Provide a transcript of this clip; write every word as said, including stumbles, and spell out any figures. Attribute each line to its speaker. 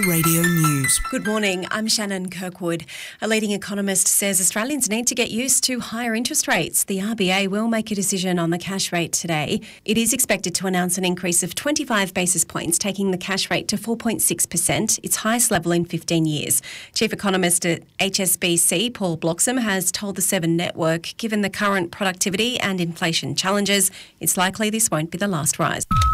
Speaker 1: Radio News.
Speaker 2: Good morning, I'm Shannon Kirkwood. A leading economist says Australians need to get used to higher interest rates. The R B A will make a decision on the cash rate today. It is expected to announce an increase of twenty-five basis points, taking the cash rate to four point six percent, its highest level in fifteen years. Chief economist at H S B C, Paul Bloxham, has told the Seven Network, given the current productivity and inflation challenges, it's likely this won't be the last rise.